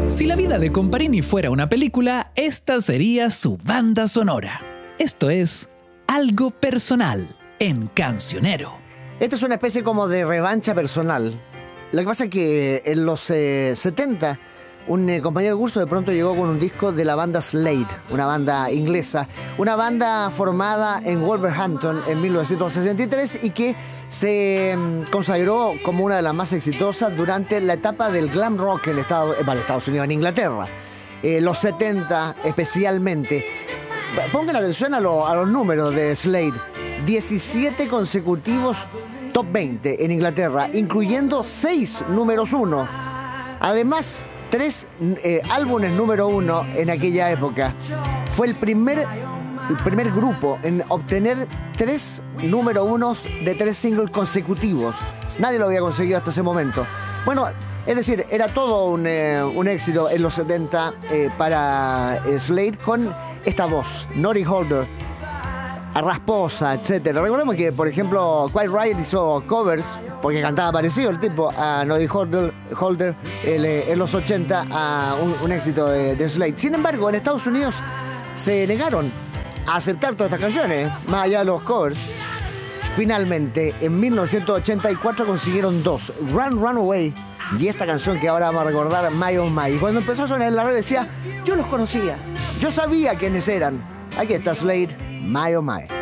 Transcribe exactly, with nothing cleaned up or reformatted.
Si la vida de Comparini fuera una película, esta sería su banda sonora. Esto es Algo Personal en Cancionero. Esta es una especie como de revancha personal. Lo que pasa es que en los eh, setenta, un eh, compañero de curso de pronto llegó con un disco de la banda Slade, una banda inglesa, una banda formada en Wolverhampton en mil novecientos sesenta y tres y que se eh, consagró como una de las más exitosas durante la etapa del glam rock en, Estado, eh, en Estados Unidos, en Inglaterra. Eh, los setenta especialmente. Pongan atención a, lo, a los números de Slade. diecisiete consecutivos top veinte en Inglaterra, incluyendo seis números uno. Además, tres eh, álbumes número uno en aquella época. Fue el primer, el primer grupo en obtener tres número unos de tres singles consecutivos. Nadie lo había conseguido hasta ese momento. Bueno, es decir, era todo un, eh, un éxito en los setenta eh, para eh, Slade con esta voz, Noddy Holder, rasposa, etcétera. Recordemos que, por ejemplo, Quiet Riot hizo covers, porque cantaba parecido el tipo a Noddy Holder, Holder el, eh, en los ochenta, a un, un éxito de, de Slade. Sin embargo, en Estados Unidos se negaron a aceptar todas estas canciones, más allá de los covers. Finalmente, en mil novecientos ochenta y cuatro consiguieron dos, Run, Run Away, y esta canción que ahora vamos a recordar, My Oh My. Y cuando empezó a sonar en la red decía, yo los conocía, yo sabía quiénes eran. Aquí está Slade, My Oh My.